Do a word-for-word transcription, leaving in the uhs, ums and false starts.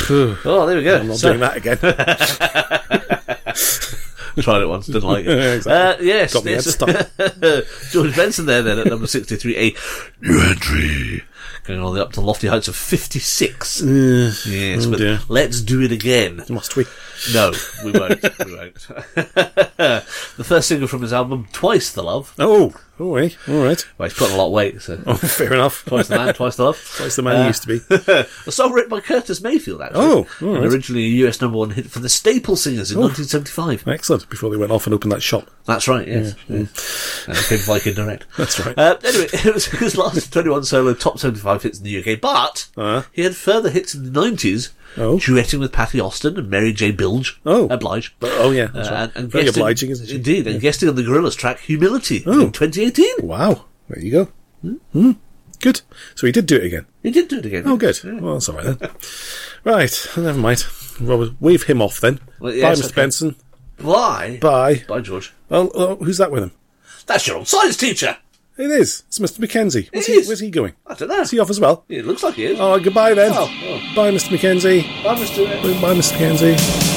Oh, there we go. I'm not So- doing that again. Tried it once, didn't like it. Yeah, exactly. uh, yes, Got me head yes. stuck. George Benson there then at number sixty-three, a new entry. Going all the way up to lofty heights of fifty-six. Uh, Yes, oh but dear. let's do it again. Must we? No, we won't. we won't. The first single from his album, Twice the Love. Oh, all right, all right. Well, he's put on a lot of weight, so Oh, fair enough. twice the man, twice the love. Twice the man he used to be. A song written by Curtis Mayfield, actually. Oh, all And right. originally a U S number one hit for the Staple Singers in Oh. nineteen seventy-five. Excellent. Before they went off and opened that shop. That's right, yes. Yeah. And it became Viking Direct. That's right. Uh, anyway, it was his last twenty-one solo top seventy-five hits in the U K, but Uh-huh. he had further hits in the nineties, Oh. duetting with Patty Austin and Mary J. Bilge. Oh. Uh, Blige. But, oh, yeah. That's Uh, right. and, and Very guesting- obliging, isn't she? Indeed, and guesting on the Gorillaz track Humility Oh. in twenty eighteen. Wow. There you go. Hmm. Good. So he did do it again. He did do it again. Oh, good. Yeah. Well, that's all right then. Right. Never mind. Robert, wave him off then. Well, Bye, yes, Mister okay. Benson. Bye. Bye. Bye, George. Oh, oh, who's that with him? That's your old science teacher. It is. It's Mister Mackenzie. Where's It he, is. where's he going? I don't know. Is he off as well? It looks like he is. Oh, goodbye then. Oh, oh. Bye, Mister Mackenzie. Bye, Mister Bye, Mister Mackenzie.